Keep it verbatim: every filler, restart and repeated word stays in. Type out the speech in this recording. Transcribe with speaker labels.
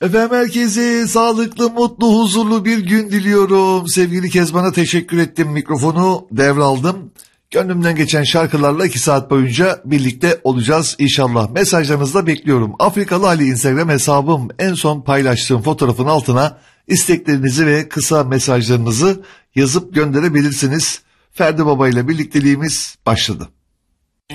Speaker 1: Efendim herkese sağlıklı, mutlu, huzurlu bir gün diliyorum. Sevgili Kezban'a teşekkür ettim. Mikrofonu devraldım. Gönlümden geçen şarkılarla iki saat boyunca birlikte olacağız inşallah. Mesajlarınızı da bekliyorum. Afrikalı Ali Instagram hesabım, en son paylaştığım fotoğrafın altına isteklerinizi ve kısa mesajlarınızı yazıp gönderebilirsiniz. Ferdi Baba ile birlikteliğimiz başladı.